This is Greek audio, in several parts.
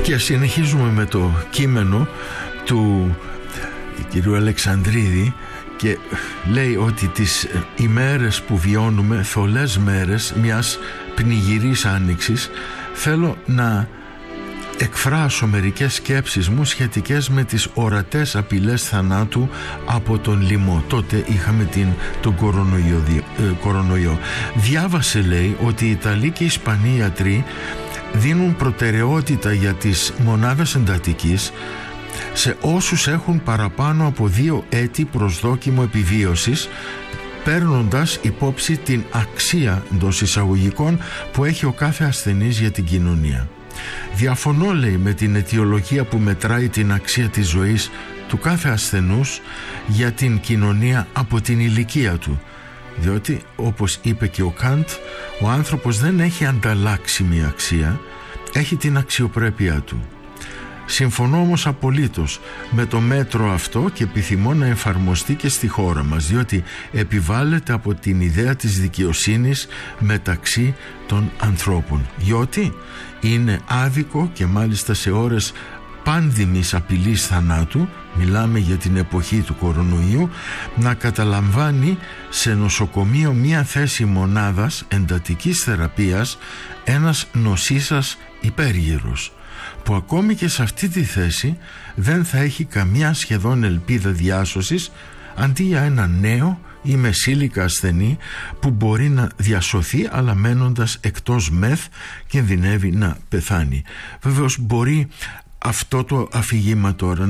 Και συνεχίζουμε με το κείμενο του κυρίου Αλεξανδρίδη και λέει ότι τις ημέρες που βιώνουμε, θολές μέρες μιας πνιγυρής άνοιξης, θέλω να εκφράσω μερικές σκέψεις μου σχετικές με τις ορατές απειλές θανάτου από τον λοιμό. Τότε είχαμε τον κορονοϊό. Διάβασε, λέει, ότι οι Ιταλοί και οι Ισπανοί ιατροί δίνουν προτεραιότητα για τις μονάδες εντατικής σε όσους έχουν παραπάνω από 2 έτη προσδόκιμο επιβίωσης, παίρνοντας υπόψη την αξία εντός εισαγωγικών που έχει ο κάθε ασθενής για την κοινωνία. Διαφωνώ, λέει, με την αιτιολογία που μετράει την αξία της ζωής του κάθε ασθενούς για την κοινωνία από την ηλικία του, διότι, όπως είπε και ο Καντ, ο άνθρωπος δεν έχει ανταλλάξιμη αξία, έχει την αξιοπρέπειά του. Συμφωνώ όμως απολύτως με το μέτρο αυτό και επιθυμώ να εφαρμοστεί και στη χώρα μας, διότι επιβάλλεται από την ιδέα της δικαιοσύνης μεταξύ των ανθρώπων, διότι είναι άδικο και μάλιστα σε ώρες πάνδημης απειλής θανάτου, μιλάμε για την εποχή του κορονοϊού, να καταλαμβάνει σε νοσοκομείο μία θέση μονάδας εντατικής θεραπείας ένας νοσήσας υπέργυρος, που ακόμη και σε αυτή τη θέση δεν θα έχει καμιά σχεδόν ελπίδα διάσωσης, αντί για ένα νέο ή μεσήλικα ασθενή που μπορεί να διασωθεί, αλλά μένοντας εκτός μεθ κινδυνεύει να πεθάνει. Βεβαίως μπορεί αυτό το αφήγημα τώρα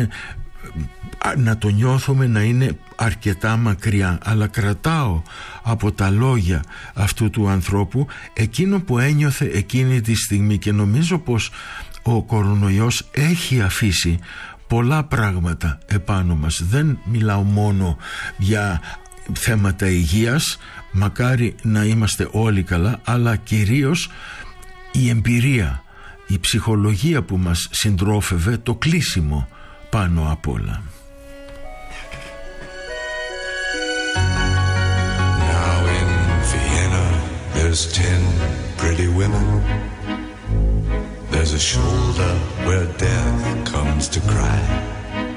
να το νιώθουμε να είναι αρκετά μακριά, αλλά κρατάω από τα λόγια αυτού του ανθρώπου εκείνο που ένιωθε εκείνη τη στιγμή, και νομίζω πως ο κορονοϊός έχει αφήσει πολλά πράγματα επάνω μας. Δεν μιλάω μόνο για θέματα υγείας, μακάρι να είμαστε όλοι καλά, αλλά κυρίως η εμπειρία, η ψυχολογία που μας συντρόφευε, το κλείσιμο πάνω απ' όλα. Now in Vienna there's 10 pretty women. There's a shoulder where death comes to cry.